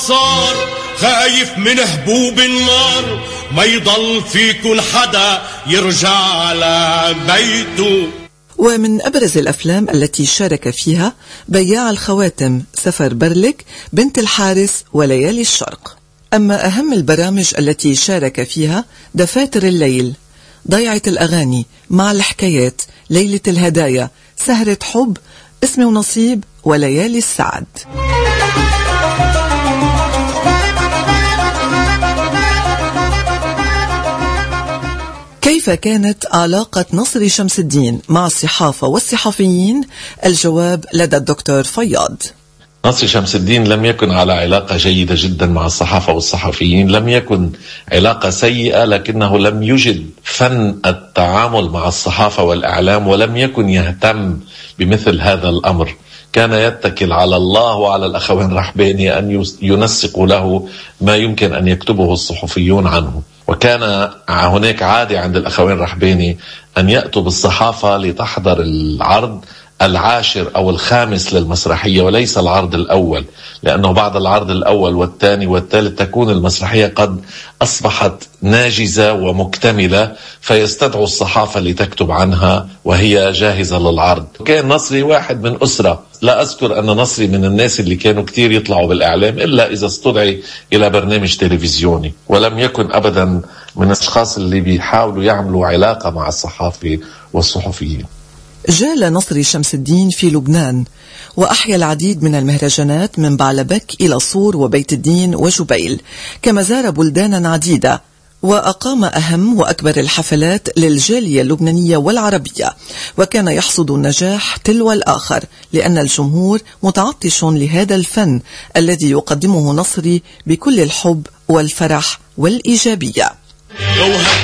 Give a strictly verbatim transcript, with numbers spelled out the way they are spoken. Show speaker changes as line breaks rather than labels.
صار خايف من هبوب النار، ما يضل فيكن حدا يرجع على بيته.
ومن أبرز الأفلام التي شارك فيها بياع الخواتم، سفر برلك، بنت الحارس، وليالي الشرق. أما أهم البرامج التي شارك فيها دفاتر الليل، ضيعة الأغاني، مع الحكايات، ليلة الهدايا، سهرة حب، اسم ونصيب، وليالي السعد. كيف كانت علاقة نصري شمس الدين مع الصحافة والصحفيين؟ الجواب لدى الدكتور فياض.
نصري شمس الدين لم يكن على علاقة جيدة جدا مع الصحافة والصحفيين، لم يكن علاقة سيئة، لكنه لم يجد فن التعامل مع الصحافة والإعلام، ولم يكن يهتم بمثل هذا الأمر. كان يتكل على الله وعلى الأخوين رحباني أن ينسقوا له ما يمكن أن يكتبه الصحفيون عنه. وكان هناك عادة عند الأخوين رحباني أن يأتوا بالصحافة لتحضر العرض العاشر أو الخامس للمسرحية وليس العرض الأول، لأنه بعد العرض الأول والثاني والثالث تكون المسرحية قد أصبحت ناجزة ومكتملة، فيستدعوا الصحافة لتكتب عنها وهي جاهزة للعرض. كان نصري واحد من أسرة، لا أذكر أن نصري من الناس اللي كانوا كتير يطلعوا بالإعلام إلا إذا استدعي إلى برنامج تلفزيوني، ولم يكن أبدا من الأشخاص اللي بيحاولوا يعملوا علاقة مع الصحافة والصحفيين.
جال نصري شمس الدين في لبنان وأحيا العديد من المهرجانات من بعلبك إلى صور وبيت الدين وجبيل، كما زار بلدانا عديدة وأقام أهم وأكبر الحفلات للجالية اللبنانية والعربية، وكان يحصد النجاح تلو الآخر لأن الجمهور متعطش لهذا الفن الذي يقدمه نصري بكل الحب والفرح والإيجابية.